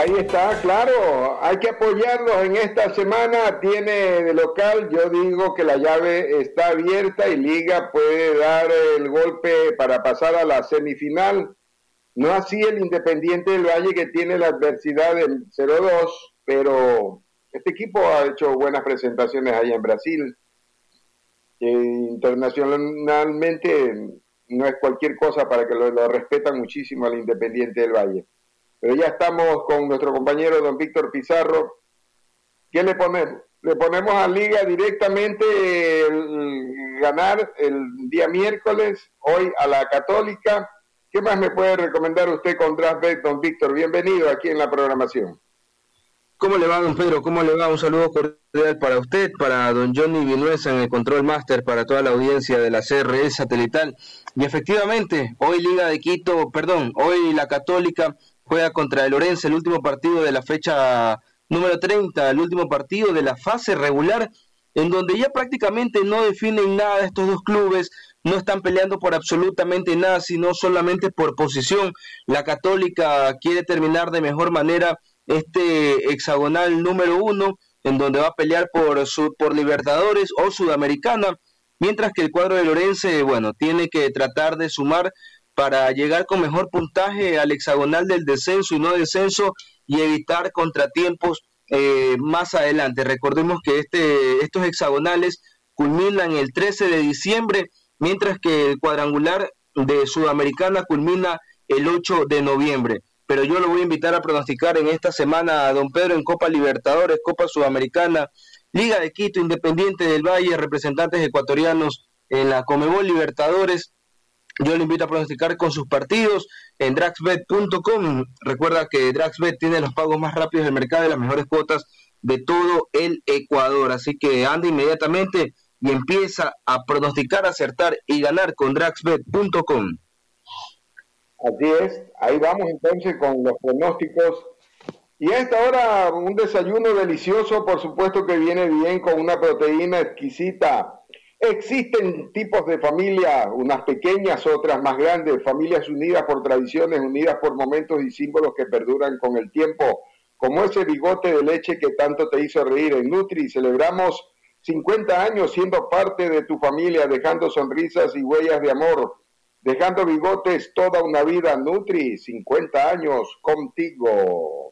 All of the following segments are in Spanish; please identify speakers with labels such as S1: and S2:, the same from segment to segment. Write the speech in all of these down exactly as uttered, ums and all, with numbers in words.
S1: Ahí está, claro, hay que apoyarlos en esta semana, tiene de local, yo digo que la llave está abierta y Liga puede dar el golpe para pasar a la semifinal, no así el Independiente del Valle que tiene la adversidad del cero dos, pero este equipo ha hecho buenas presentaciones allá en Brasil, eh, internacionalmente no es cualquier cosa para que lo, lo respetan muchísimo al Independiente del Valle. Pero ya estamos con nuestro compañero don Víctor Pizarro. ¿Qué le ponemos? Le ponemos a Liga directamente el ganar el día miércoles, hoy a la Católica. ¿Qué más me puede recomendar usted con DraftBet, don Víctor? Bienvenido aquí en la programación.
S2: ¿Cómo le va, don Pedro? ¿Cómo le va? Un saludo cordial para usted, para don Johnny Vinuesa en el Control Master, para toda la audiencia de la C R E satelital. Y efectivamente, hoy Liga de Quito, perdón, hoy la Católica juega contra el Orense, el último partido de la fecha número treinta, el último partido de la fase regular, en donde ya prácticamente no definen nada estos dos clubes, no están peleando por absolutamente nada, sino solamente por posición. La Católica quiere terminar de mejor manera este hexagonal número uno, en donde va a pelear por, su, por Libertadores o Sudamericana, mientras que el cuadro de Orense, bueno, tiene que tratar de sumar para llegar con mejor puntaje al hexagonal del descenso y no descenso y evitar contratiempos eh, más adelante. Recordemos que este, estos hexagonales culminan el trece de diciembre, mientras que el cuadrangular de Sudamericana culmina el ocho de noviembre. Pero yo lo voy a invitar a pronosticar en esta semana a don Pedro en Copa Libertadores, Copa Sudamericana, Liga de Quito, Independiente del Valle, representantes ecuatorianos en la Conmebol Libertadores. Yo le invito a pronosticar con sus partidos en Draxbet punto com. Recuerda que Draxbet tiene los pagos más rápidos del mercado y las mejores cuotas de todo el Ecuador. Así que anda inmediatamente y empieza a pronosticar, acertar y ganar con Draxbet punto com.
S1: Así es, ahí vamos entonces con los pronósticos. Y a esta hora un desayuno delicioso, por supuesto que viene bien con una proteína exquisita. Existen tipos de familia, unas pequeñas, otras más grandes, familias unidas por tradiciones, unidas por momentos y símbolos que perduran con el tiempo, como ese bigote de leche que tanto te hizo reír. En Nutri celebramos cincuenta años siendo parte de tu familia, dejando sonrisas y huellas de amor, dejando bigotes toda una vida. Nutri, cincuenta años contigo.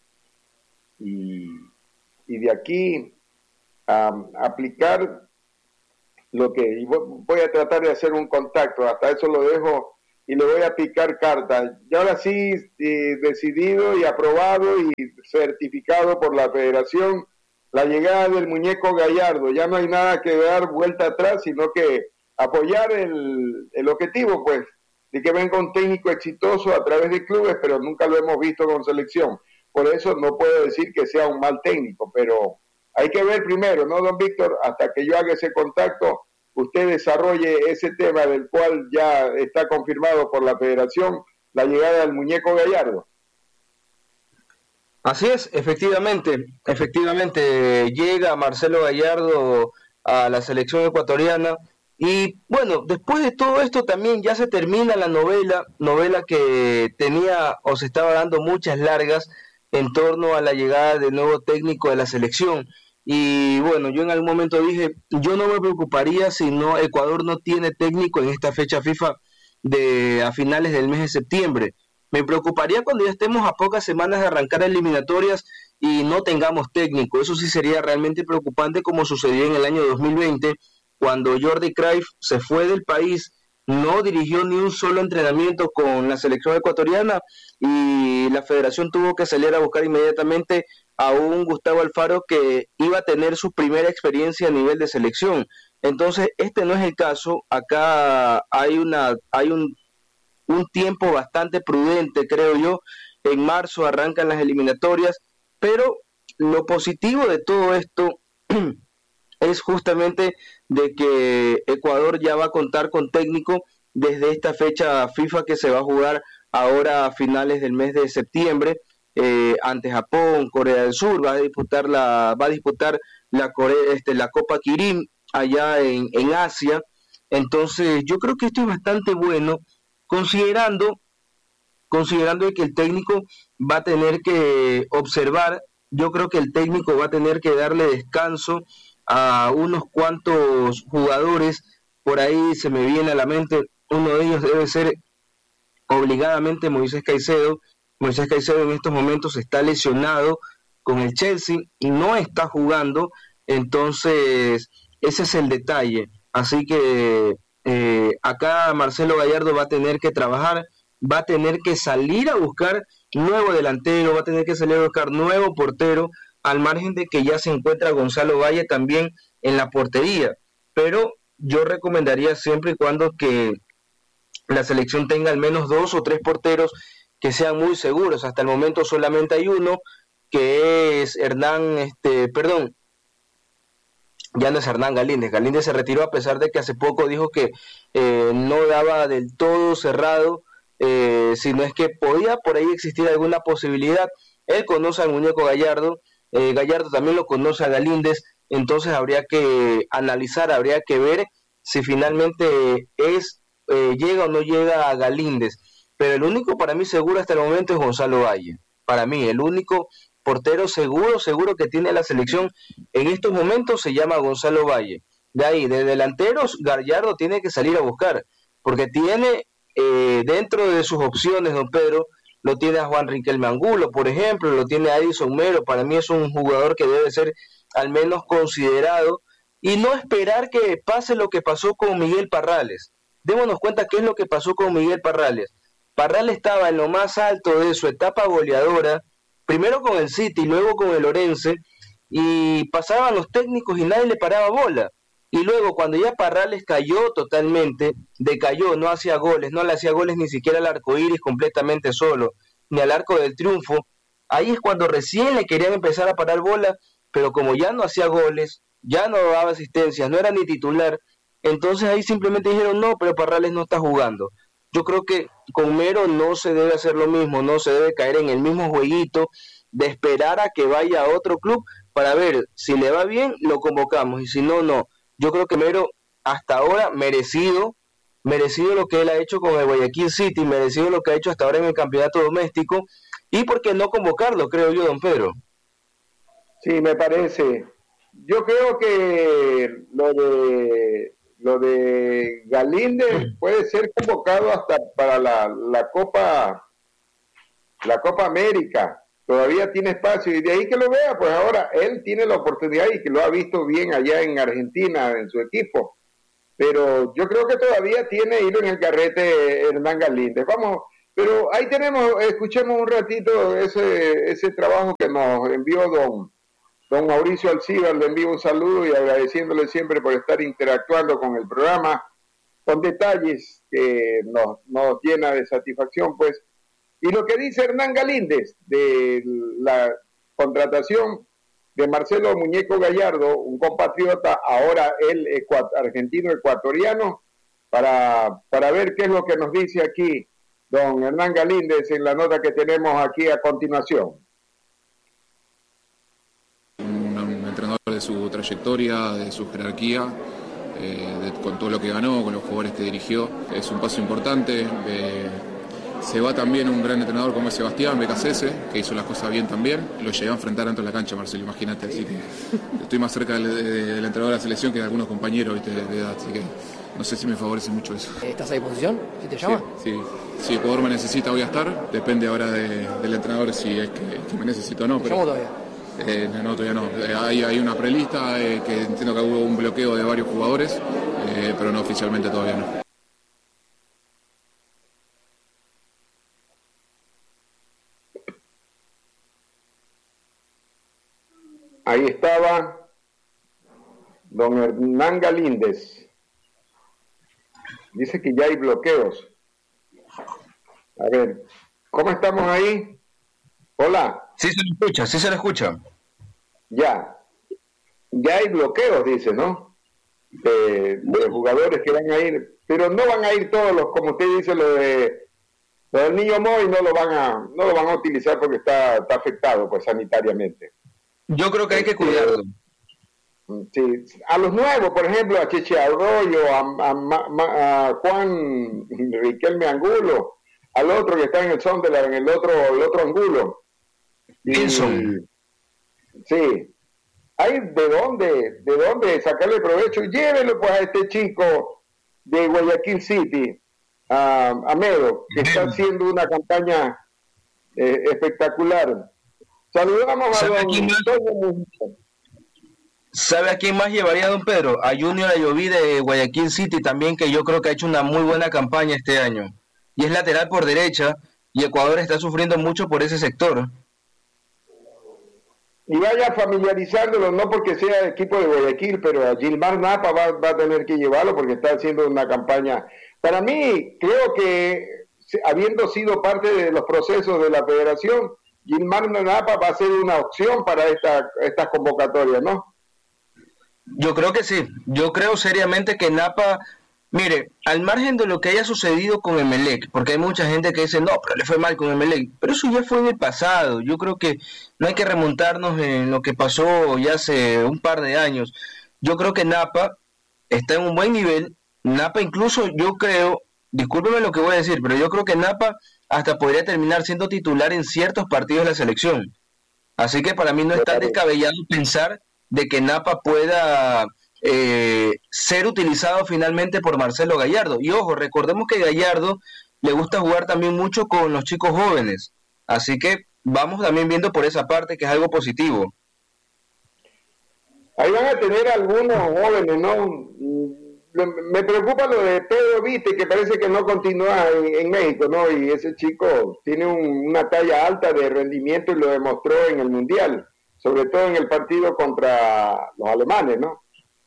S1: Y, y de aquí a um, aplicar lo que voy a tratar de hacer un contacto, hasta eso lo dejo y le voy a picar carta. Y ahora sí, eh, decidido y aprobado y certificado por la federación, la llegada del muñeco Gallardo. Ya no hay nada que dar vuelta atrás, sino que apoyar el, el objetivo, pues, de que venga un técnico exitoso a través de clubes, pero nunca lo hemos visto con selección. Por eso no puedo decir que sea un mal técnico, pero hay que ver primero, ¿no, don Víctor? Hasta que yo haga ese contacto, usted desarrolle ese tema del cual ya está confirmado por la federación, la llegada del muñeco Gallardo.
S2: Así es, efectivamente, efectivamente llega Marcelo Gallardo a la selección ecuatoriana y bueno, después de todo esto también ya se termina la novela, novela que tenía o se estaba dando muchas largas en torno a la llegada del nuevo técnico de la selección. Y bueno, yo en algún momento dije, yo no me preocuparía si no Ecuador no tiene técnico en esta fecha FIFA de a finales del mes de septiembre. Me preocuparía cuando ya estemos a pocas semanas de arrancar eliminatorias y no tengamos técnico. Eso sí sería realmente preocupante, como sucedió en el año dos mil veinte, cuando Jordi Cruyff se fue del país, no dirigió ni un solo entrenamiento con la selección ecuatoriana y la federación tuvo que salir a buscar inmediatamente a un Gustavo Alfaro que iba a tener su primera experiencia a nivel de selección. Entonces, este no es el caso. Acá hay una hay un, un tiempo bastante prudente, creo yo. En marzo arrancan las eliminatorias, pero lo positivo de todo esto es justamente de que Ecuador ya va a contar con técnico desde esta fecha FIFA que se va a jugar ahora a finales del mes de septiembre. Eh, ante Japón, Corea del Sur, va a disputar la, va a disputar la Corea, este, la Copa Kirin allá en, en Asia. Entonces, yo creo que esto es bastante bueno, considerando considerando que el técnico va a tener que observar, yo creo que el técnico va a tener que darle descanso a unos cuantos jugadores. Por ahí se me viene a la mente, uno de ellos debe ser obligadamente Moisés Caicedo. Moisés Caicedo en estos momentos está lesionado con el Chelsea y no está jugando, entonces ese es el detalle. Así que eh, acá Marcelo Gallardo va a tener que trabajar, va a tener que salir a buscar nuevo delantero, va a tener que salir a buscar nuevo portero, al margen de que ya se encuentra Gonzalo Valle también en la portería. Pero yo recomendaría siempre y cuando que la selección tenga al menos dos o tres porteros que sean muy seguros. Hasta el momento solamente hay uno, que es Hernán, este, perdón, ya no es Hernán Galíndez. Galíndez se retiró a pesar de que hace poco dijo que eh, no daba del todo cerrado, eh, sino es que podía por ahí existir alguna posibilidad. Él conoce al muñeco Gallardo, eh, Gallardo también lo conoce a Galíndez, entonces habría que analizar, habría que ver si finalmente es eh, llega o no llega a Galíndez. Pero el único para mí seguro hasta el momento es Gonzalo Valle. Para mí, el único portero seguro, seguro que tiene la selección en estos momentos se llama Gonzalo Valle. De ahí, de delanteros, Gallardo tiene que salir a buscar, porque tiene eh, dentro de sus opciones, don Pedro, lo tiene a Juan Riquelme Angulo, por ejemplo, lo tiene a Edison Mero. Para mí es un jugador que debe ser al menos considerado, y no esperar que pase lo que pasó con Miguel Parrales. Démonos cuenta qué es lo que pasó con Miguel Parrales. Parrales estaba en lo más alto de su etapa goleadora, primero con el City, luego con el Orense, y pasaban los técnicos y nadie le paraba bola. Y luego cuando ya Parrales cayó totalmente, decayó, no hacía goles, no le hacía goles ni siquiera al arco iris completamente solo, ni al arco del triunfo, ahí es cuando recién le querían empezar a parar bola, pero como ya no hacía goles, ya no daba asistencias, no era ni titular, entonces ahí simplemente dijeron no, pero Parrales no está jugando. Yo creo que con Mero no se debe hacer lo mismo, no se debe caer en el mismo jueguito de esperar a que vaya a otro club para ver si le va bien, lo convocamos, y si no, no. Yo creo que Mero hasta ahora merecido, merecido lo que él ha hecho con el Guayaquil City, merecido lo que ha hecho hasta ahora en el campeonato doméstico, y por qué no convocarlo, creo yo, don Pedro.
S1: Sí, me parece. Yo creo que lo de lo de Galíndez puede ser convocado hasta para la, la Copa la Copa América. Todavía tiene espacio y de ahí que lo vea, pues ahora él tiene la oportunidad y que lo ha visto bien allá en Argentina en su equipo. Pero yo creo que todavía tiene hilo en el carrete Hernán Galíndez. Vamos, pero ahí tenemos, escuchemos un ratito ese ese trabajo que nos envió don Don Mauricio Alcíbar. Le envío un saludo y agradeciéndole siempre por estar interactuando con el programa, con detalles que nos, nos llena de satisfacción, pues. Y lo que dice Hernán Galíndez de la contratación de Marcelo Muñeco Gallardo, un compatriota, ahora él argentino-ecuatoriano, para, para ver qué es lo que nos dice aquí don Hernán Galíndez en la nota que tenemos aquí a continuación.
S3: De su trayectoria, de su jerarquía, eh, de, con todo lo que ganó, con los jugadores que dirigió, es un paso importante. Eh, se va también un gran entrenador como es Sebastián Becasese, que hizo las cosas bien también. Lo llegué a enfrentar dentro de la cancha, Marcelo, imagínate, así que estoy más cerca del, del entrenador de la selección que de algunos compañeros, ¿viste? De, de edad, así que no sé si me favorece mucho eso.
S4: ¿Estás a disposición? ¿Si te llama?
S3: Sí, sí. Si el jugador me necesita voy a estar, depende ahora de, del entrenador si es que, que me necesita o no.
S4: ¿Te
S3: pero...
S4: llamo todavía?
S3: Eh, no, todavía no. Eh, hay, hay una prelista eh, que entiendo que hubo un bloqueo de varios jugadores, eh, pero no oficialmente todavía no.
S1: Ahí estaba don Hernán Galíndez. Dice que ya hay bloqueos. A ver, ¿cómo estamos ahí? Hola.
S2: Sí se lo escucha, sí se lo escucha.
S1: Ya, ya hay bloqueos, dice, ¿no? De, de jugadores que van a ir, pero no van a ir todos los, como usted dice, lo de lo del niño Moy no lo van a, no lo van a utilizar porque está, está afectado, pues, sanitariamente.
S2: Yo creo que hay que cuidarlo.
S1: Sí, a los nuevos, por ejemplo, a Cheche Arroyo, a, a, a, a Juan Riquelme Angulo, al otro que está en el Sunderland, en el otro, el otro ángulo.
S2: Wilson.
S1: Sí. Hay de dónde, de dónde sacarle provecho. Llévenlo pues a este chico de Guayaquil City, a, a Medo, que está haciendo una campaña eh, espectacular. Saludamos a don Antonio.
S2: ¿Sabe a quién más llevaría don Pedro? A Junior Ayoví de Guayaquil City también, que yo creo que ha hecho una muy buena campaña este año. Y es lateral por derecha, y Ecuador está sufriendo mucho por ese sector.
S1: Y vaya familiarizándolo, no porque sea el equipo de Guayaquil, pero a Gilmar Napa va, va a tener que llevarlo porque está haciendo una campaña. Para mí, creo que habiendo sido parte de los procesos de la federación, Gilmar Napa va a ser una opción para esta, estas convocatorias, ¿no?
S2: Yo creo que sí, yo creo seriamente que Napa, mire, al margen de lo que haya sucedido con Emelec, porque hay mucha gente que dice, no, pero le fue mal con Emelec, pero eso ya fue en el pasado. Yo creo que no hay que remontarnos en lo que pasó ya hace un par de años. Yo creo que Napa está en un buen nivel. Napa incluso, yo creo, discúlpeme lo que voy a decir, pero yo creo que Napa hasta podría terminar siendo titular en ciertos partidos de la selección. Así que para mí no es tan descabellado pensar de que Napa pueda eh, ser utilizado finalmente por Marcelo Gallardo. Y ojo, recordemos que Gallardo le gusta jugar también mucho con los chicos jóvenes. Así que vamos también viendo por esa parte que es algo positivo.
S1: Ahí van a tener algunos jóvenes, ¿no? Me preocupa lo de Pedro Vite, que parece que no continúa en, en México, ¿no? Y ese chico tiene un, una talla alta de rendimiento y lo demostró en el Mundial, sobre todo en el partido contra los alemanes, ¿no?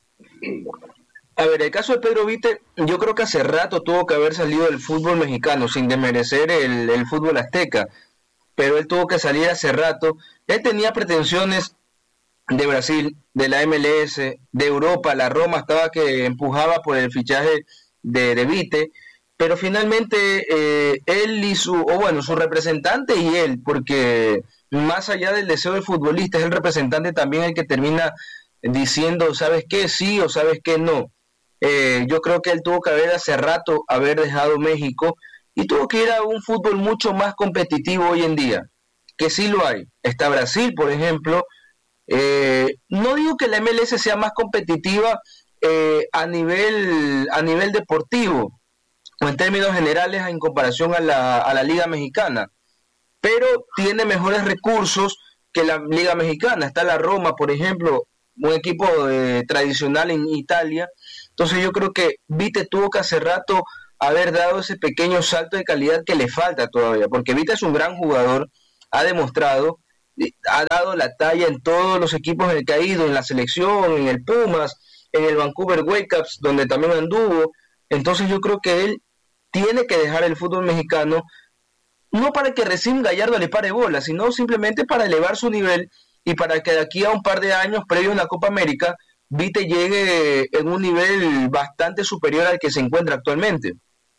S2: A ver, el caso de Pedro Vite, yo creo que hace rato tuvo que haber salido del fútbol mexicano, sin desmerecer el, el fútbol azteca, pero él tuvo que salir hace rato. Él tenía pretensiones de Brasil, de la M L S, de Europa. La Roma estaba que empujaba por el fichaje de, de Vite, pero finalmente eh, él y su, o bueno, su representante y él, porque más allá del deseo del futbolista, es el representante también el que termina diciendo, ¿sabes qué? Sí o ¿sabes qué? No. Eh, yo creo que él tuvo que haber hace rato haber dejado México y tuvo que ir a un fútbol mucho más competitivo hoy en día, que sí lo hay. Está Brasil, por ejemplo. Eh, no digo que la M L S sea más competitiva eh, a nivel a nivel deportivo o en términos generales en comparación a la, a la Liga Mexicana, pero tiene mejores recursos que la Liga Mexicana. Está la Roma, por ejemplo, un equipo eh, tradicional en Italia. Entonces yo creo que Vite tuvo que hace rato haber dado ese pequeño salto de calidad que le falta todavía, porque Vite es un gran jugador, ha demostrado, ha dado la talla en todos los equipos en el que ha ido, en la selección, en el Pumas, en el Vancouver Whitecaps, donde también anduvo. Entonces yo creo que él tiene que dejar el fútbol mexicano, no para que recién Gallardo le pare bola, sino simplemente para elevar su nivel y para que de aquí a un par de años, previo a una Copa América, Vite llegue en un nivel bastante superior al que se encuentra actualmente.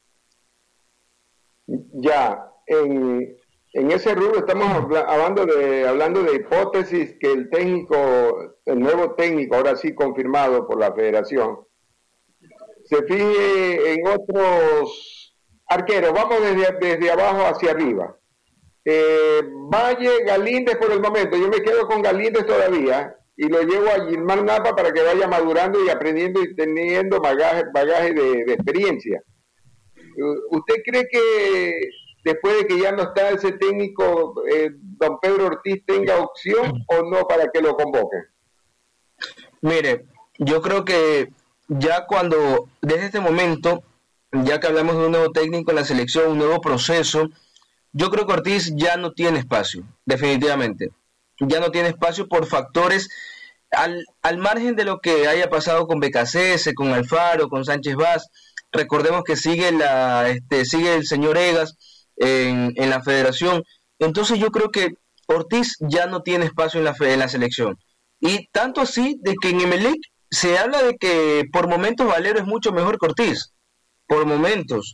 S1: Ya, en... En ese rubro estamos hablando de hablando de hipótesis que el técnico, el nuevo técnico, ahora sí confirmado por la federación, se fije en otros arqueros. Vamos desde, desde abajo hacia arriba. Eh, Valle, Galíndez por el momento. Yo me quedo con Galíndez todavía y lo llevo a Gilmar Napa para que vaya madurando y aprendiendo y teniendo bagaje, bagaje de, de experiencia. ¿Usted cree que después de que ya no está ese técnico, eh, don Pedro Ortiz tenga opción o no para que lo convoque?
S2: Mire, yo creo que ya cuando, desde este momento, ya que hablamos de un nuevo técnico en la selección, un nuevo proceso, yo creo que Ortiz ya no tiene espacio, definitivamente. Ya no tiene espacio por factores, al, al margen de lo que haya pasado con B K C S, con Alfaro, con Sánchez Vaz. Recordemos que sigue, la, este, sigue el señor Egas En, en la federación. Entonces yo creo que Ortiz ya no tiene espacio en la, en la selección, y tanto así de que en Emelec se habla de que por momentos Valero es mucho mejor que Ortiz, por momentos.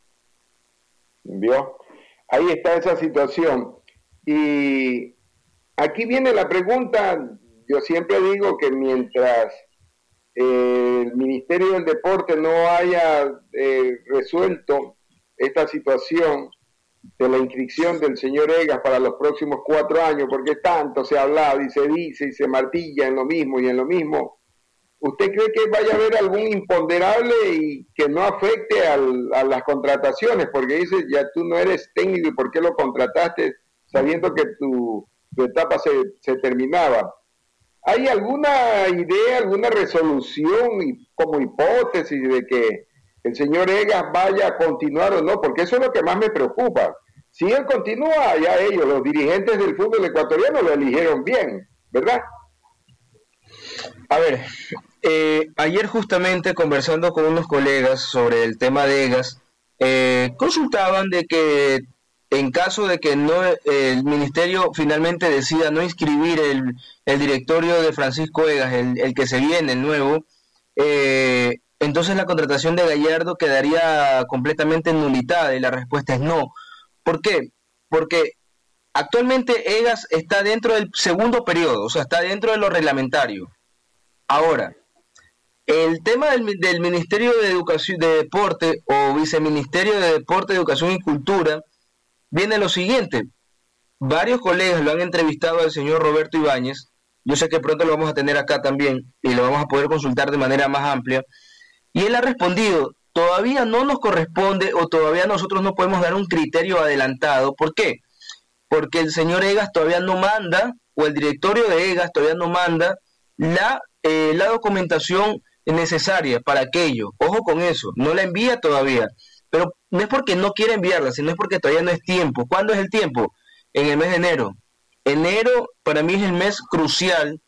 S1: ¿Vio? Ahí está esa situación, y aquí viene la pregunta. Yo siempre digo que mientras eh, el Ministerio del Deporte no haya eh, resuelto esta situación de la inscripción del señor Egas para los próximos cuatro años, porque tanto se ha hablado y se dice y se martilla en lo mismo y en lo mismo. ¿Usted cree que vaya a haber algún imponderable y que no afecte al, a las contrataciones? Porque dice, ya tú no eres técnico y ¿por qué lo contrataste sabiendo que tu, tu etapa se, se terminaba? ¿Hay alguna idea, alguna resolución y como hipótesis de que el señor Egas vaya a continuar o no? Porque eso es lo que más me preocupa. Si él continúa, ya ellos, los dirigentes del fútbol ecuatoriano, lo eligieron bien, ¿verdad?
S2: A ver, eh, ayer justamente conversando con unos colegas sobre el tema de Egas, eh, consultaban de que en caso de que no eh, el ministerio finalmente decida no inscribir el, el directorio de Francisco Egas, el, el que se viene, el nuevo, eh, entonces la contratación de Gallardo quedaría completamente nulitada, y la respuesta es no. ¿Por qué? Porque actualmente Egas está dentro del segundo periodo, o sea, está dentro de lo reglamentario. Ahora, el tema del, del Ministerio de Educación, de Deporte o Viceministerio de Deporte, Educación y Cultura viene lo siguiente. Varios colegas lo han entrevistado al señor Roberto Ibáñez. Yo sé que pronto lo vamos a tener acá también y lo vamos a poder consultar de manera más amplia. Y él ha respondido, todavía no nos corresponde o todavía nosotros no podemos dar un criterio adelantado. ¿Por qué? Porque el señor Egas todavía no manda, o el directorio de Egas todavía no manda la, eh, la documentación necesaria para aquello. Ojo con eso, no la envía todavía. Pero no es porque no quiera enviarla, sino es porque todavía no es tiempo. ¿Cuándo es el tiempo? En el mes de enero. Enero para mí es el mes crucial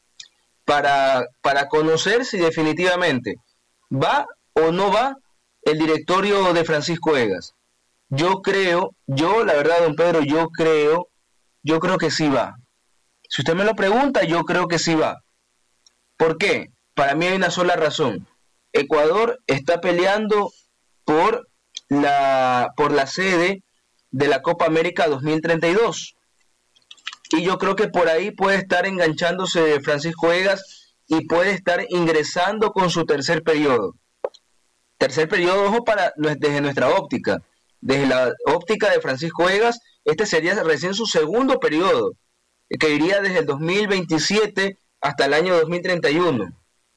S2: para, para conocer si definitivamente va o no va el directorio de Francisco Egas. Yo creo, yo la verdad, don Pedro, yo creo, yo creo que sí va. Si usted me lo pregunta, yo creo que sí va. ¿Por qué? Para mí hay una sola razón. Ecuador está peleando por la, por la sede de la Copa América dos mil treinta y dos. Y yo creo que por ahí puede estar enganchándose Francisco Egas y puede estar ingresando con su tercer periodo. Tercer periodo, ojo, para, desde nuestra óptica. Desde la óptica de Francisco Egas, este sería recién su segundo periodo, que iría desde el dos mil veintisiete hasta el año dos mil treinta y uno.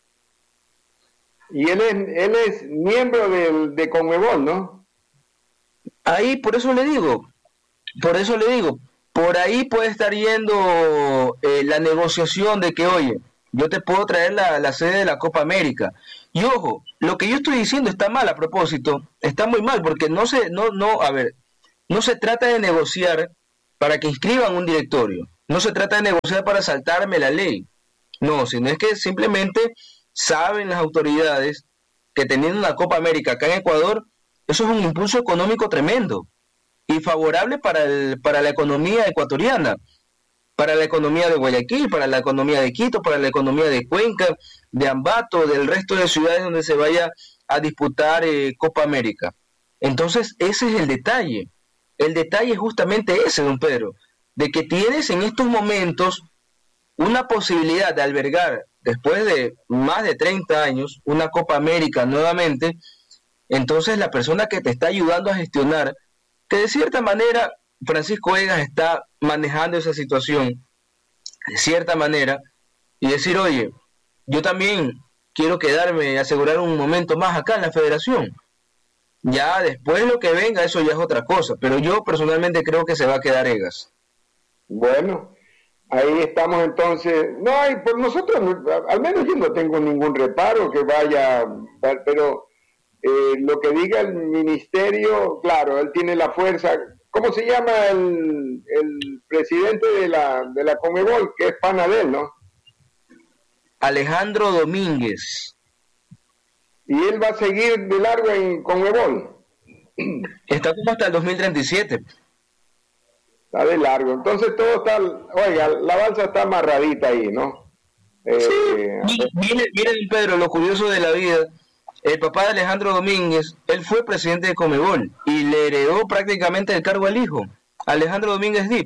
S1: Y él es, él es miembro de, de Conmebol, ¿no?
S2: Ahí, por eso le digo, por eso le digo, por ahí puede estar yendo eh, la negociación de que, oye, yo te puedo traer la, la sede de la Copa América. Y ojo, lo que yo estoy diciendo está mal a propósito, está muy mal, porque no se, no, no, a ver, no se trata de negociar para que inscriban un directorio, no se trata de negociar para saltarme la ley, no, sino es que simplemente saben las autoridades que teniendo una Copa América acá en Ecuador, eso es un impulso económico tremendo y favorable para, el, para la economía ecuatoriana, para la economía de Guayaquil, para la economía de Quito, para la economía de Cuenca, de Ambato, del resto de ciudades donde se vaya a disputar eh, Copa América. Entonces, ese es el detalle. El detalle es justamente ese, don Pedro, de que tienes en estos momentos una posibilidad de albergar, después de más de treinta años, una Copa América nuevamente. Entonces, la persona que te está ayudando a gestionar, que de cierta manera Francisco Egas está manejando esa situación de cierta manera y decir, oye, yo también quiero quedarme, asegurar un momento más acá en la federación. Ya después lo que venga, eso ya es otra cosa, pero yo personalmente creo que se va a quedar Egas.
S1: Bueno, ahí estamos entonces. No, y por nosotros, al menos yo no tengo ningún reparo que vaya, pero eh, lo que diga el ministerio, claro, él tiene la fuerza. ¿Cómo se llama el, el presidente de la, de la Conmebol, que es pana de él, no?
S2: Alejandro Domínguez.
S1: ¿Y él va a seguir de largo en Conmebol?
S2: Está como hasta el dos mil treinta y siete.
S1: Está de largo. Entonces todo está, oiga, la balsa está amarradita ahí, ¿no? Eh,
S2: sí, viene, viene Pedro, lo curioso de la vida. El papá de Alejandro Domínguez, él fue presidente de Conmebol y le heredó prácticamente el cargo al hijo, Alejandro Domínguez Dip.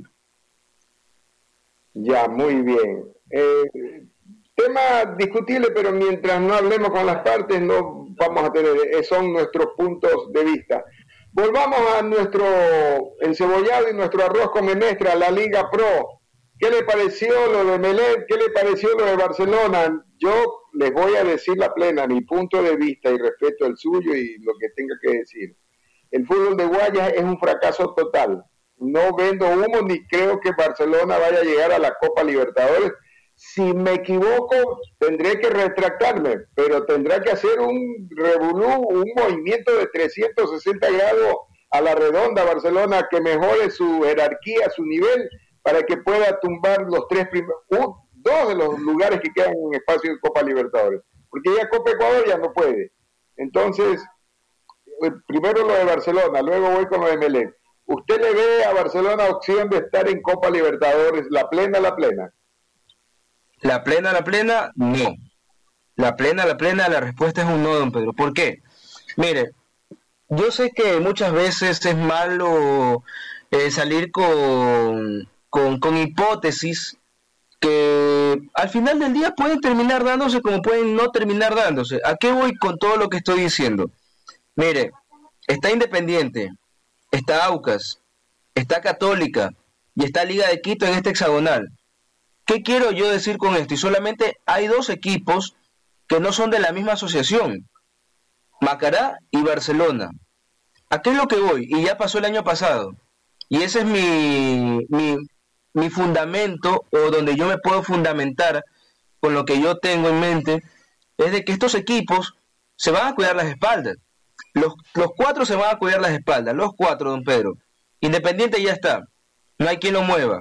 S1: Ya, muy bien. Eh, tema discutible, pero mientras no hablemos con las partes, no vamos a tener, son nuestros puntos de vista. volvamos a nuestro encebollado y nuestro arroz con menestra, la Liga Pro. ¿Qué le pareció lo de Emelec? ¿Qué le pareció lo de Barcelona? Yo les voy a decir la plena, mi punto de vista, y respeto el suyo y lo que tenga que decir. El fútbol de Guayas es un fracaso total. No vendo humo ni creo que Barcelona vaya a llegar a la Copa Libertadores. Si me equivoco, tendré que retractarme, pero tendrá que hacer un revolú, un movimiento de trescientos sesenta grados a la redonda Barcelona, que mejore su jerarquía, su nivel, para que pueda tumbar los tres primeros, uh, dos de los lugares que quedan en espacio de Copa Libertadores, porque ya Copa Ecuador ya no puede. Entonces, primero lo de Barcelona, luego voy con lo de Emelec. ¿Usted le ve a Barcelona opción de estar en Copa Libertadores, la plena, la plena?
S2: La plena, la plena, no. La plena, la plena, la respuesta es un no, don Pedro. ¿Por qué? Mire, yo sé que muchas veces es malo eh, salir con, con, con hipótesis que al final del día pueden terminar dándose como pueden no terminar dándose. ¿A qué voy con todo lo que estoy diciendo? Mire, está Independiente, está Aucas, está Católica y está Liga de Quito en este hexagonal. ¿Qué quiero yo decir con esto? Y solamente hay dos equipos que no son de la misma asociación, Macará y Barcelona. ¿A qué es lo que voy? Y ya pasó el año pasado. Y ese es mi, mi, mi fundamento, o donde yo me puedo fundamentar con lo que yo tengo en mente, es de que estos equipos se van a cuidar las espaldas. Los, los cuatro se van a cuidar las espaldas, los cuatro, don Pedro. Independiente ya está, no hay quien lo mueva.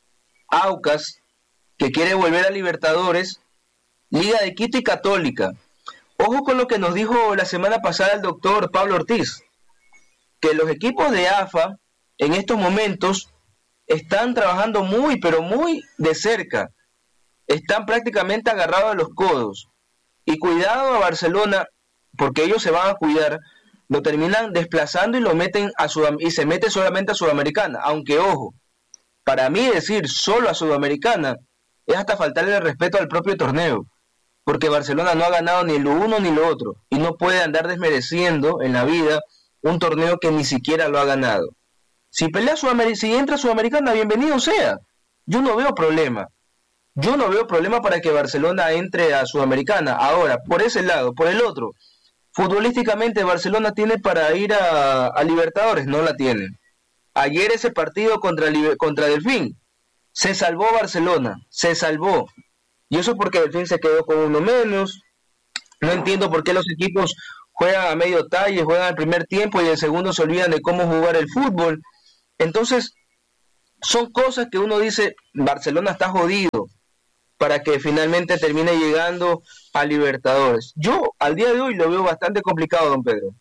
S2: Aucas, que quiere volver a Libertadores, Liga de Quito y Católica. Ojo con lo que nos dijo la semana pasada el doctor Pablo Ortiz, que los equipos de A F A en estos momentos están trabajando muy, pero muy de cerca. Están prácticamente agarrados a los codos. Y cuidado a Barcelona, porque ellos se van a cuidar, lo terminan desplazando y lo meten a Sud- y se mete solamente a Sudamericana. Aunque, ojo, para mí decir solo a Sudamericana es hasta faltarle el respeto al propio torneo, porque Barcelona no ha ganado ni lo uno ni lo otro, y no puede andar desmereciendo en la vida un torneo que ni siquiera lo ha ganado. Si pelea Sudamer- si entra Sudamericana, bienvenido sea. Yo no veo problema. Yo no veo problema para que Barcelona entre a Sudamericana. Ahora, por ese lado, por el otro, futbolísticamente Barcelona tiene para ir a, a Libertadores, no la tiene. Ayer ese partido contra, contra Delfín, se salvó Barcelona, se salvó. Y eso porque Delfín se quedó con uno menos. No entiendo por qué los equipos juegan a medio talle, juegan el primer tiempo y el segundo se olvidan de cómo jugar el fútbol. Entonces, son cosas que uno dice, Barcelona está jodido para que finalmente termine llegando a Libertadores. Yo, al día de hoy, lo veo bastante complicado, don Pedro.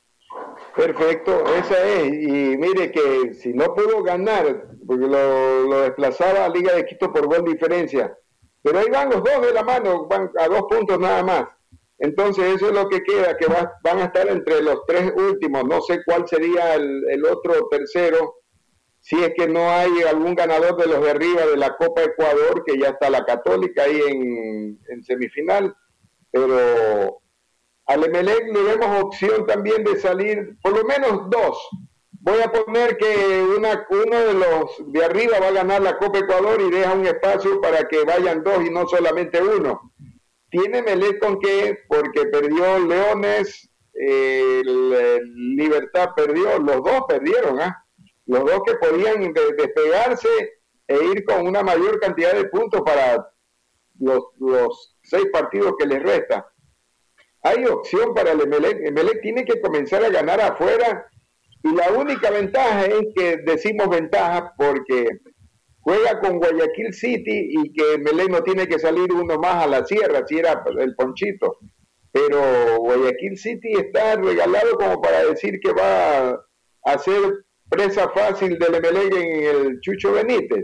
S1: Perfecto, esa es. Y mire que si no pudo ganar, porque lo, lo desplazaba a Liga de Quito por gol diferencia, pero ahí van los dos de la mano, van a dos puntos nada más. Entonces eso es lo que queda, que va, van a estar entre los tres últimos. No sé cuál sería el, el otro tercero, si es que no hay algún ganador de los de arriba de la Copa Ecuador, que ya está la Católica ahí en, en semifinal, pero al Emelec le vemos opción también de salir, por lo menos dos. Voy a poner que una, uno de los de arriba va a ganar la Copa Ecuador y deja un espacio para que vayan dos y no solamente uno. ¿Tiene Emelec con qué? Porque perdió Leones, eh, el Libertad perdió, los dos perdieron, ¿ah? ¿eh? Los dos que podían de, despegarse e ir con una mayor cantidad de puntos para los, los seis partidos que les resta. Hay opción para el Emelec. Emelec tiene que comenzar a ganar afuera y la única ventaja es que decimos ventaja porque juega con Guayaquil City y que Emelec no tiene que salir uno más a la sierra, si era el Ponchito. Pero Guayaquil City está regalado como para decir que va a ser presa fácil del Emelec en el Chucho Benítez.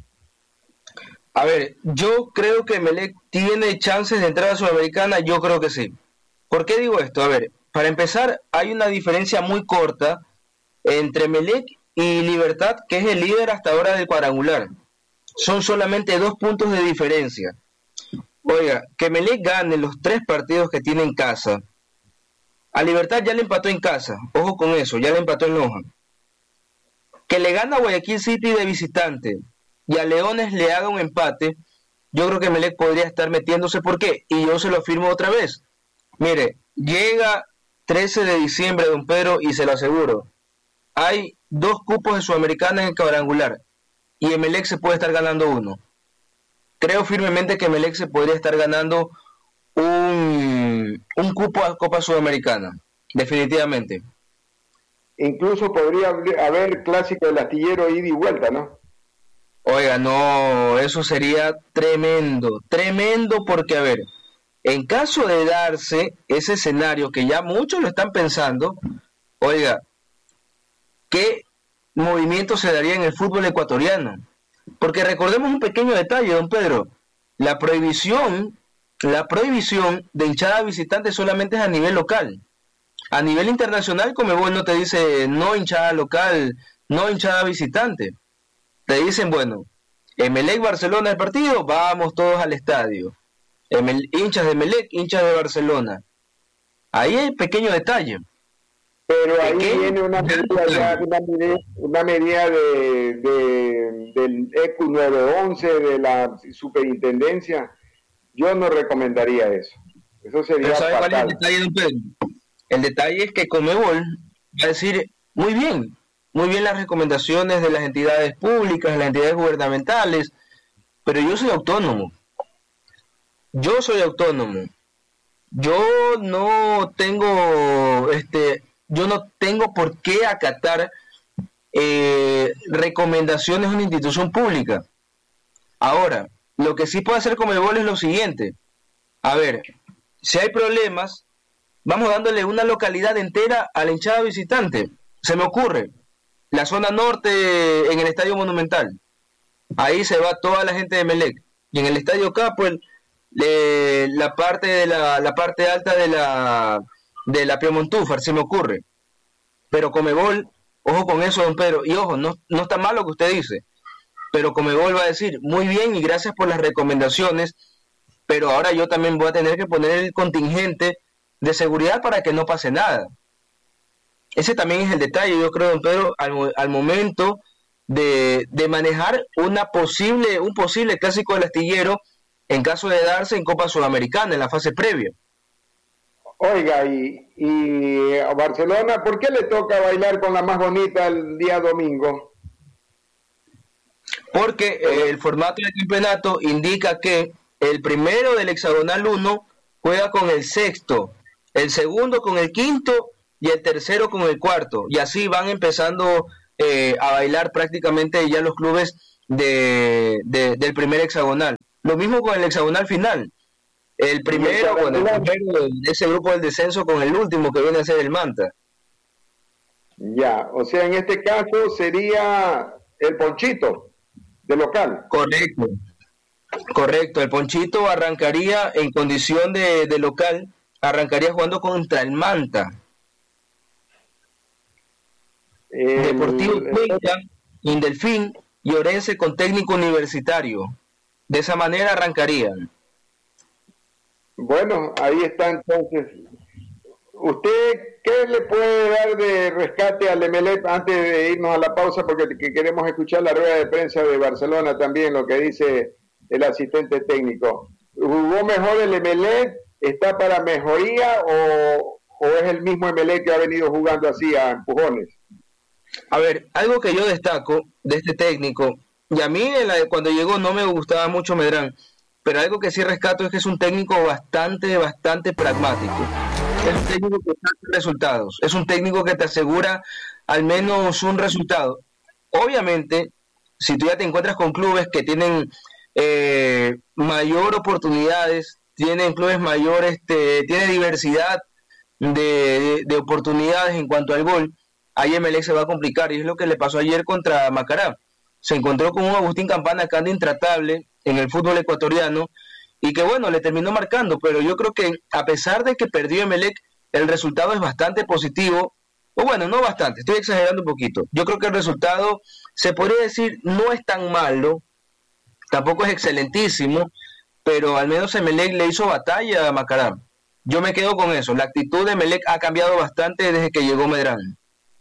S2: A ver, yo creo que Emelec tiene chances de entrar a Sudamericana, yo creo que sí. ¿Por qué digo esto? A ver, para empezar, hay una diferencia muy corta entre Emelec y Libertad, que es el líder hasta ahora del cuadrangular. Son solamente dos puntos de diferencia. Oiga, que Emelec gane los tres partidos que tiene en casa A Libertad ya le empató en casa, ojo con eso, ya le empató en Loja. Que le gana a Guayaquil City de visitante y a Leones le haga un empate, yo creo que Emelec podría estar metiéndose. ¿Por qué? Y yo se lo afirmo otra vez. Mire, llega trece de diciembre, don Pedro, y se lo aseguro, hay dos cupos de Sudamericana en el cuadrangular y Emelec se puede estar ganando uno. Creo firmemente que Emelec se podría estar ganando un, un cupo a Copa Sudamericana, definitivamente.
S1: Incluso podría haber clásico del astillero ida y vuelta, ¿no?
S2: Oiga, no, eso sería tremendo, tremendo porque, a ver, en caso de darse ese escenario que ya muchos lo están pensando, oiga, ¿qué movimiento se daría en el fútbol ecuatoriano? Porque recordemos un pequeño detalle, don Pedro, la prohibición, la prohibición de hinchada visitante solamente es a nivel local. A nivel internacional, Conmebol no te dice no hinchada local, no hinchada visitante. Te dicen, bueno, Emelec Barcelona el partido, vamos todos al estadio. Emel, hinchas de Emelec, hinchas de Barcelona. Ahí hay pequeño detalle.
S1: Pero ahí ¿Qué? viene una medida, ya, una medida, una medida de, de, del E Q nueve once, de la superintendencia. Yo no recomendaría eso. Eso sería fatal. ¿Cuál es el detalle, don Pedro? El detalle es que Conmebol va a decir, muy bien, muy bien las recomendaciones de las entidades públicas, de las entidades gubernamentales, pero yo soy autónomo. Yo soy autónomo. Yo no tengo, este, yo no tengo por qué acatar eh, recomendaciones de una institución pública. Ahora, lo que sí puede hacer Conmebol es lo siguiente. A ver, si hay problemas, vamos dándole una localidad entera a la hinchada visitante. Se me ocurre, la zona norte en el Estadio Monumental. Ahí se va toda la gente de Emelec. Y en el Estadio K, pues, le, la parte de la, la parte alta de la de la Piemontúfar, se me ocurre. Pero Conmebol, ojo con eso, don Pedro, y ojo, no, no está mal lo que usted dice, pero Conmebol va a decir, muy bien y gracias por las recomendaciones, pero ahora yo también voy a tener que poner el contingente de seguridad para que no pase nada. Ese también es el detalle, yo creo, don Pedro, al, al momento de, de manejar una posible, un posible clásico del astillero en caso de darse en Copa Sudamericana, en la fase previa. Oiga, y, y a Barcelona, ¿por qué le toca bailar con la más bonita el día domingo?
S2: Porque eh, el formato del campeonato indica que el primero del hexagonal uno juega con el sexto, el segundo con el quinto y el tercero con el cuarto, y así van empezando eh, a bailar prácticamente ya los clubes de, de, del primer hexagonal. Lo mismo con el hexagonal final, el primero con el primero de ese grupo del descenso con el último que viene a ser el Manta.
S1: Ya, o sea, en este caso sería el Ponchito de local.
S2: Correcto, correcto, el Ponchito arrancaría en condición de, de local, arrancaría jugando contra el Manta. El, Deportivo Cuenca, Indelfín y Orense con técnico universitario. De esa manera arrancarían.
S1: Bueno, ahí está entonces. ¿Usted qué le puede dar de rescate al Emelec antes de irnos a la pausa? Porque queremos escuchar la rueda de prensa de Barcelona también, lo que dice el asistente técnico. ¿Jugó mejor el Emelec? ¿Está para mejoría o, o es el mismo Emelec que ha venido jugando así a empujones?
S2: A ver, algo que yo destaco de este técnico, y a mí cuando llegó no me gustaba mucho Medrán, pero algo que sí rescato es que es un técnico bastante, bastante pragmático. Es un técnico que da resultados, es un técnico que te asegura al menos un resultado. Obviamente, si tú ya te encuentras con clubes que tienen eh, mayor oportunidades, tienen clubes mayores, este, tiene diversidad de, de, de oportunidades en cuanto al gol, ahí Emelec se va a complicar, y es lo que le pasó ayer contra Macará. Se encontró con un Agustín Campana que anda intratable en el fútbol ecuatoriano y que bueno, le terminó marcando, pero yo creo que a pesar de que perdió Emelec, el resultado es bastante positivo, o bueno, no bastante, estoy exagerando un poquito. Yo creo que el resultado, se podría decir, no es tan malo, tampoco es excelentísimo, pero al menos Emelec le hizo batalla a Macará. Yo me quedo con eso. La actitud de Emelec ha cambiado bastante desde que llegó Medrano.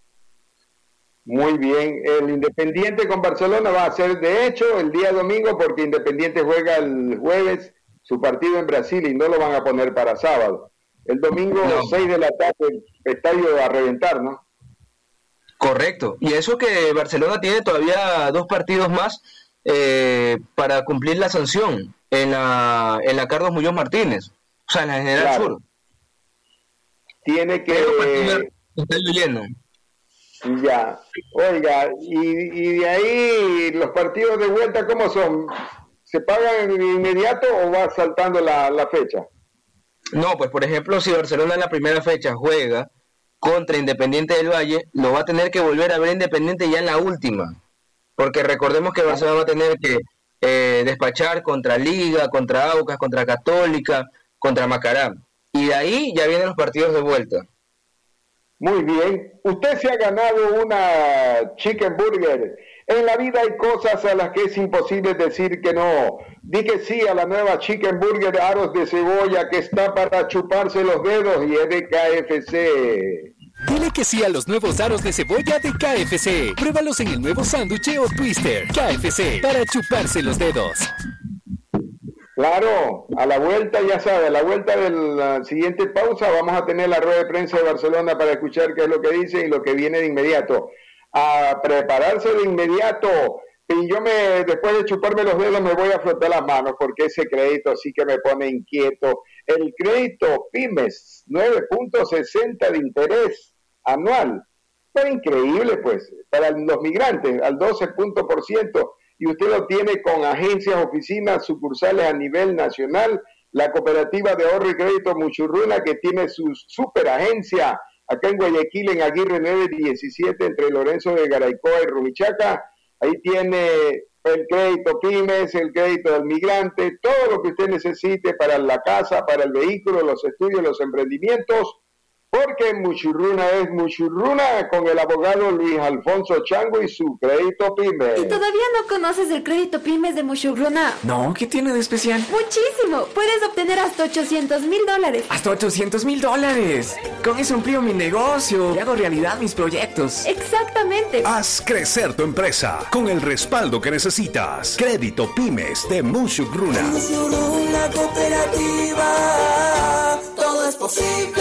S1: Muy bien. El Independiente con Barcelona va a ser de hecho el día domingo porque Independiente juega el jueves su partido en Brasil y no lo van a poner para sábado. El domingo no. seis de la tarde, el estadio a reventar, ¿no?
S2: Correcto. Y eso que Barcelona tiene todavía dos partidos más eh, para cumplir la sanción en la, en la Carlos Muñoz Martínez. O sea, en la General claro. Sur.
S1: Tiene que...
S2: Está lleno.
S1: Ya. Oiga, y, y de ahí los partidos de vuelta, ¿cómo son? ¿Se pagan de inmediato o va saltando la, la fecha?
S2: No, pues por ejemplo, si Barcelona en la primera fecha juega contra Independiente del Valle, lo va a tener que volver a ver Independiente ya en la última. Porque recordemos que Barcelona va a tener que eh, despachar contra Liga, contra Aucas, contra Católica, contra Macará. Y de ahí ya vienen los partidos de vuelta.
S1: Muy bien. Usted se ha ganado una chicken burger. En la vida hay cosas a las que es imposible decir que no. Di que sí a la nueva chicken burger aros de cebolla que está para chuparse los dedos y es de K F C.
S5: Dile que sí a los nuevos aros de cebolla de K F C. Pruébalos en el nuevo sándwich o twister. K F C, para chuparse los dedos.
S1: Claro, a la vuelta, ya sabe, a la vuelta de la siguiente pausa vamos a tener la rueda de prensa de Barcelona para escuchar qué es lo que dice y lo que viene de inmediato. A prepararse de inmediato. Y yo me, después de chuparme los dedos me voy a frotar las manos porque ese crédito sí que me pone inquieto. El crédito Pymes, nueve punto sesenta de interés anual. Pero increíble pues, para los migrantes, al doce por ciento. Y usted lo tiene con agencias, oficinas, sucursales a nivel nacional, la cooperativa de ahorro y crédito Muchurruna, que tiene su superagencia acá en Guayaquil, en Aguirre nueve diecisiete, entre Lorenzo de Garaycoa y Rumichaca. Ahí tiene el crédito Pymes, el crédito del migrante, todo lo que usted necesite para la casa, para el vehículo, los estudios, los emprendimientos, porque Muchurruna es Muchurruna con el abogado Luis Alfonso Chango y su crédito Pymes.
S6: ¿Y todavía no conoces el crédito Pymes de Muchurruna?
S7: No, ¿qué tiene de especial?
S6: Muchísimo, puedes obtener hasta ochocientos mil dólares.
S7: ¿Hasta ochocientos mil dólares? Con eso amplío mi negocio y hago realidad mis proyectos.
S6: Exactamente.
S8: Haz crecer tu empresa con el respaldo que necesitas. Crédito Pymes de Muchurruna.
S9: Muchurruna Cooperativa, todo es posible.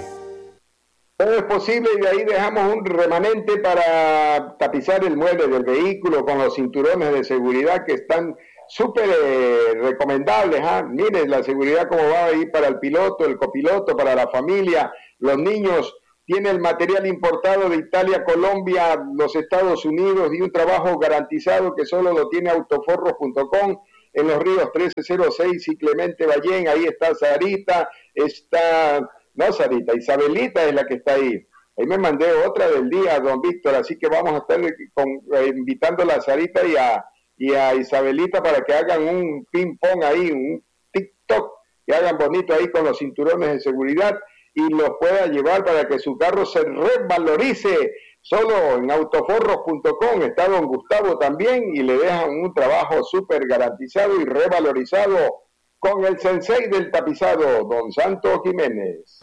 S1: Todo es posible y de ahí dejamos un remanente para tapizar el mueble del vehículo con los cinturones de seguridad que están súper eh, recomendables. ¿eh? Miren la seguridad cómo va ahí para el piloto, el copiloto, para la familia, los niños. Tiene el material importado de Italia, Colombia, los Estados Unidos y un trabajo garantizado que solo lo tiene autoforros punto com en los ríos trece cero seis y Clemente Ballén. Ahí está Sarita, está... No, Sarita, Isabelita es la que está ahí. Ahí me mandé otra del día, don Víctor, así que vamos a estar con, eh, invitándola a Sarita y a, y a Isabelita para que hagan un ping-pong ahí, un TikTok, que hagan bonito ahí con los cinturones de seguridad y los pueda llevar para que su carro se revalorice. Solo en autoforros punto com está don Gustavo también y le dejan un trabajo súper garantizado y revalorizado con el sensei del tapizado, don Santo Jiménez.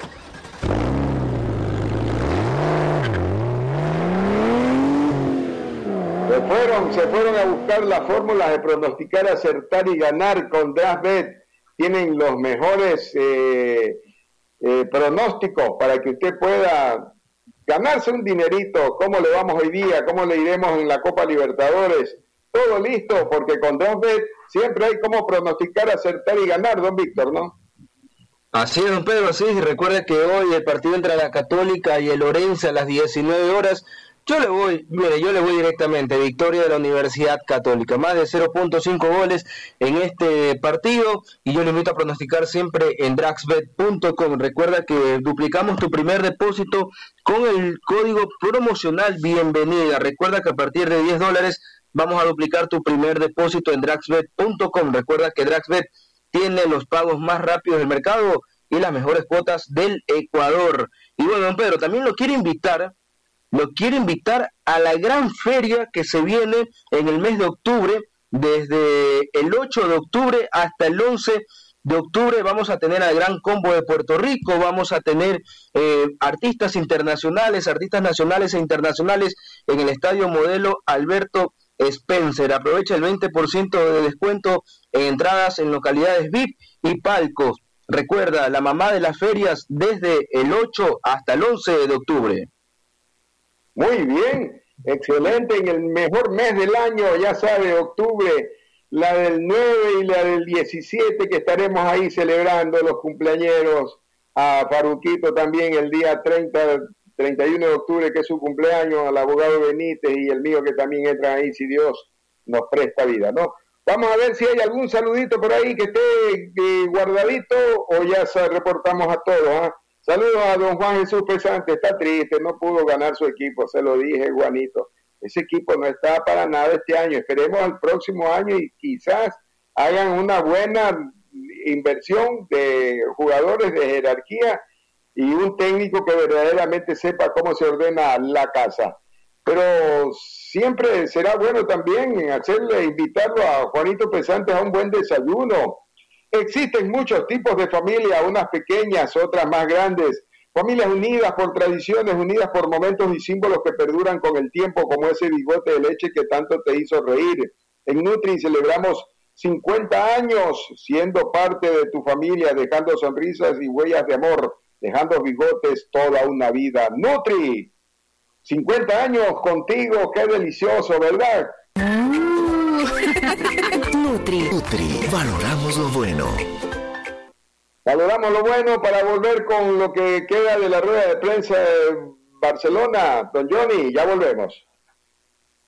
S1: Se fueron, se fueron a buscar las fórmulas de pronosticar, acertar y ganar con DraftBet. Tienen los mejores eh, eh, pronósticos para que usted pueda ganarse un dinerito. ¿Cómo le vamos hoy día? ¿Cómo le iremos en la Copa Libertadores? Todo listo, porque con DraftBet siempre hay como pronosticar, acertar y ganar, don Víctor, ¿no?
S2: Así es, don Pedro, así es. Y recuerda que hoy el partido entre la Católica y el Orense a las diecinueve horas. Yo le voy, mire, yo le voy directamente, victoria de la Universidad Católica, más de cero punto cinco goles en este partido, y yo le invito a pronosticar siempre en draxbet punto com. Recuerda que duplicamos tu primer depósito con el código promocional bienvenida. Recuerda que a partir de diez dólares vamos a duplicar tu primer depósito en draxbet punto com. Recuerda que DraxBet tiene los pagos más rápidos del mercado y las mejores cuotas del Ecuador. Y bueno, don Pedro, también lo quiero invitar, lo quiero invitar a la gran feria que se viene en el mes de octubre, desde el ocho de octubre hasta el once de octubre vamos a tener al Gran Combo de Puerto Rico, vamos a tener eh, artistas internacionales, artistas nacionales e internacionales en el Estadio Modelo Alberto Spencer. Aprovecha el veinte por ciento de descuento en entradas en localidades V I P y palcos. Recuerda, la mamá de las ferias desde el ocho hasta el once de octubre.
S1: Muy bien, excelente, en el mejor mes del año, ya sabe, octubre, la del nueve y la del diecisiete, que estaremos ahí celebrando los cumpleañeros, a Faruquito también el día treinta, treinta y uno de octubre, que es su cumpleaños, al abogado Benítez y el mío, que también entran ahí, si Dios nos presta vida, ¿no? Vamos a ver si hay algún saludito por ahí que esté eh, guardadito, o ya se reportamos a todos, ¿eh? Saludos a don Juan Jesús Pesante, está triste, no pudo ganar su equipo, se lo dije, Juanito. Ese equipo no está para nada este año, esperemos al próximo año y quizás hagan una buena inversión de jugadores de jerarquía y un técnico que verdaderamente sepa cómo se ordena la casa. Pero siempre será bueno también hacerle, invitarlo a Juanito Pesante a un buen desayuno. Existen muchos tipos de familias, unas pequeñas, otras más grandes, familias unidas por tradiciones, unidas por momentos y símbolos que perduran con el tiempo, como ese bigote de leche que tanto te hizo reír. En Nutri celebramos cincuenta años siendo parte de tu familia, dejando sonrisas y huellas de amor, dejando bigotes toda una vida. Nutri, cincuenta años contigo, qué delicioso, ¿verdad?
S8: Nutri. Nutri. Valoramos lo bueno.
S1: Valoramos lo bueno para volver con lo que queda de la rueda de prensa de Barcelona. Don Johnny, ya volvemos.